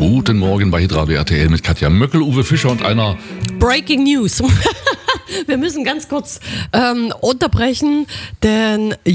Guten Morgen bei Hitradio RTL mit Katja Möckel, Uwe Fischer und einer Breaking News. Wir müssen ganz kurz unterbrechen, denn